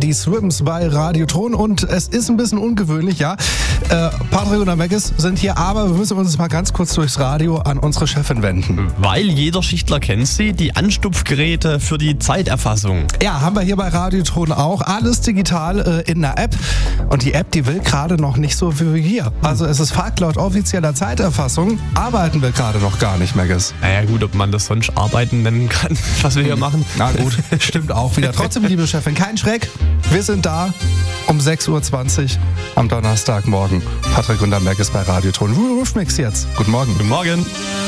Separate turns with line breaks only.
die Swims bei Radioton und es ist ein bisschen ungewöhnlich, ja. Patrick und der Meggis sind hier, aber wir müssen uns mal ganz kurz durchs Radio an unsere Chefin wenden.
Weil jeder Schichtler kennt sie, die Anstupfgeräte für die Zeiterfassung.
Ja, haben wir hier bei Radioton auch. Alles digital in der App. Und die App, die will gerade noch nicht so wie wir. Also es ist Fakt, laut offizieller Zeiterfassung arbeiten wir gerade noch gar nicht, Meggis.
Naja gut, ob man das sonst Arbeiten nennen kann, was wir hier machen.
Na gut, stimmt auch wieder. Trotzdem, liebe Chefin, kein Schreck. Wir sind da um 6.20 Uhr am Donnerstagmorgen. Patrick und der Meggis bei Radioton. Roof Mix jetzt. Guten Morgen.
Guten Morgen.